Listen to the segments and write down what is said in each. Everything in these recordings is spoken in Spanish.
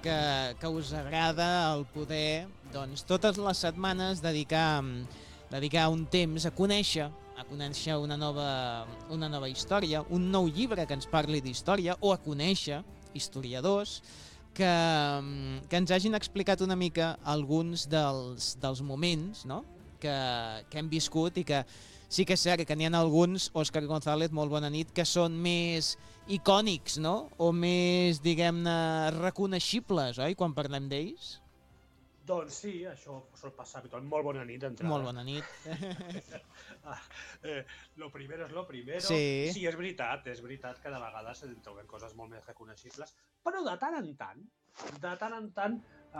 que us agrada el poder, doncs, totes les setmanes dedicar un temps a conèixer una nova història, un nou llibre que ens parli d'història, o a conèixer historiadors que ens hagin explicat una mica alguns dels moments, no?, que hem viscut, i que sí que és cert que n'hi ha alguns, Òscar González, molt bona nit, que són més icònics, no?, o més, diguem-ne, reconeixibles, oi?, quan parlem d'ells. Doncs sí, això sol passar habitualment. Molt bona nit, d'entrada. Molt bona nit. Lo primero es lo primero. Sí. Sí, és veritat que de vegades se'n troben coses molt més reconeixibles, però de tant en tant,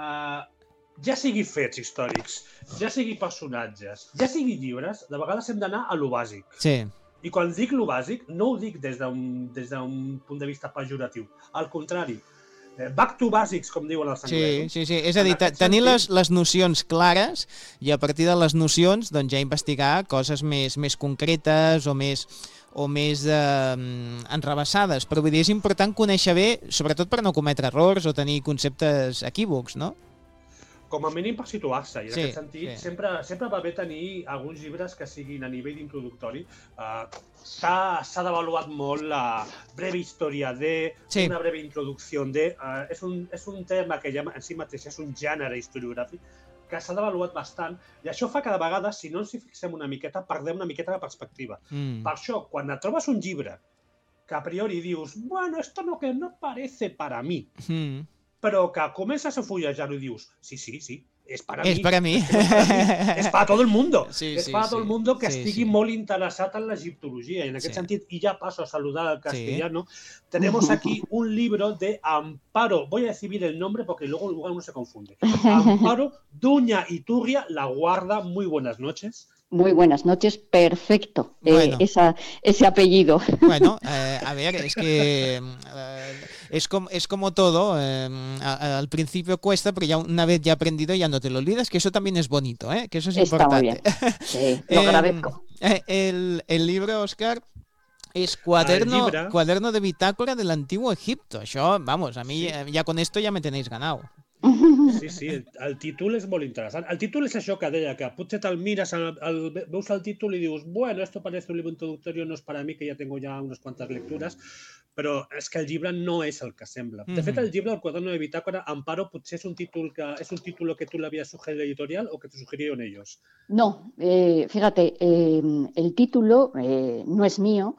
ja sigui fets històrics, ja sigui personatges, ja sigui llibres, de vegades hem d'anar a lo bàsic. Sí. I quan dic lo bàsic, no ho dic des d'un punt de vista pejoratiu. Al contrari, back to basics, com diuen els anglesos. Sí. És a dir, tenir les nocions clares i a partir de les nocions doncs, ja investigar coses més concretes o més enrevessades. Però vull dir, és important conèixer bé, sobretot per no cometre errors o tenir conceptes equívocs, no? Com a mínim per situar-se, i en aquest sentit sempre va bé tenir alguns llibres que siguin a nivell introductori. S'ha devaluat molt la breve història una breve introducció és un tema que ja en si mateix és un gènere historiogràfic que s'ha devaluat bastant, i això fa que de vegades, si no ens hi fixem una miqueta, perdem una miqueta la perspectiva. Per això, quan et trobes un llibre que a priori dius, bueno, esto no parece para mí, però que comences a fullejar-ho i dius, sí, es para mí. Es para mí. Es para todo el mundo. Sí, es para todo el mundo que estigui molt interessat en l'egiptologia. I en aquest sentit, y ya paso a saludar al castellano, tenemos aquí un libro de Amparo, voy a decir bien el nombre porque luego uno se confunde. Amparo Duña Iturria La Guarda. Muy buenas noches. Muy buenas noches, perfecto, bueno. Ese apellido. Bueno, a ver, es que es como todo, al principio cuesta, pero ya una vez ya aprendido ya no te lo olvidas, que eso también es bonito, que eso es importante. Está muy bien, sí, lo agradezco. El libro, Òscar, es cuaderno de bitácora del Antiguo Egipto. Això, vamos, a mí ya con esto ya me tenéis ganado. Sí, el títol és molt interessant. El títol és això que deia, que potser te'l mires, veus el títol i dius, bueno, esto parece un libro introductorio, no es para mí, que ya tengo ya unas cuantas lecturas, però és que el llibre no és el que sembla. De fet, el llibre, el cuaderno de bitácora, Amparo, potser és un título que tú le habías sugerido a la editorial o que te sugirieron ellos. No, fíjate, el título no es mío,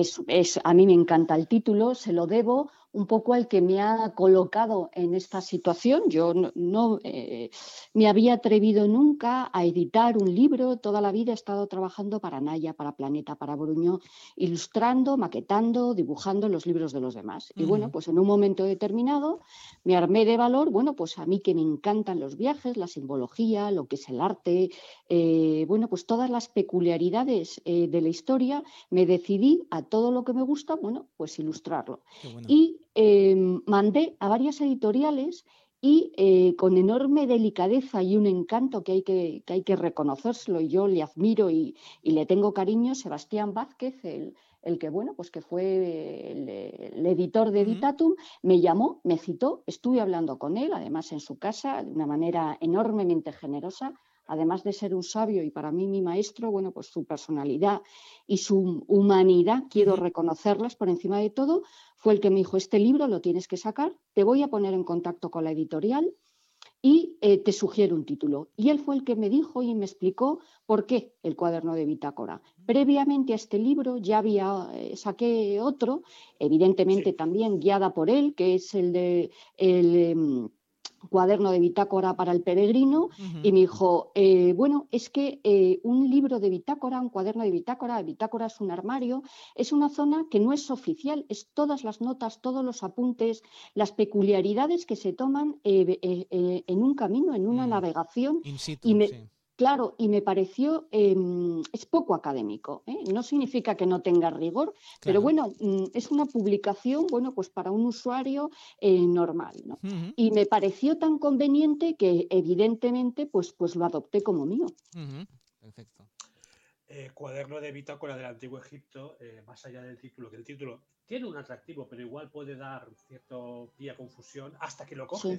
a mí me encanta el título, se lo debo un poco al que me ha colocado en esta situación. Yo no me había atrevido nunca a editar un libro, toda la vida he estado trabajando para Naya, para Planeta, para Bruñó, ilustrando, maquetando, dibujando los libros de los demás. Y bueno, pues en un momento determinado me armé de valor, bueno, pues a mí que me encantan los viajes, la simbología, lo que es el arte, bueno, pues todas las peculiaridades de la historia, me decidí a todo lo que me gusta, bueno, pues ilustrarlo. Bueno. Y mandé a varias editoriales y con enorme delicadeza y un encanto que hay que reconocérselo, y yo le admiro y le tengo cariño, Sebastián Vázquez, el que, bueno, pues que fue el editor de Editatum, me llamó, me citó, estuve hablando con él, además en su casa, de una manera enormemente generosa. Además de ser un sabio y para mí mi maestro, bueno, pues su personalidad y su humanidad, quiero reconocerlas por encima de todo, fue el que me dijo, este libro lo tienes que sacar, te voy a poner en contacto con la editorial y te sugiero un título. Y él fue el que me dijo y me explicó por qué el cuaderno de bitácora. Previamente a este libro ya saqué otro, evidentemente también guiada por él, que es el cuaderno de bitácora para el peregrino, y me dijo, bueno, es que un libro de bitácora, un cuaderno de bitácora es un armario, es una zona que no es oficial, es todas las notas, todos los apuntes, las peculiaridades que se toman en un camino, en una navegación. In situ, Claro, y me pareció, es poco académico, no significa que no tenga rigor, pero bueno, es una publicación, bueno, pues para un usuario normal, ¿no? Y me pareció tan conveniente que evidentemente pues lo adopté como mío. Perfecto. Cuaderno de bitácora del Antiguo Egipto, más allá del título, que el título tiene un atractivo, pero igual puede dar cierto pie a confusión hasta que lo coges.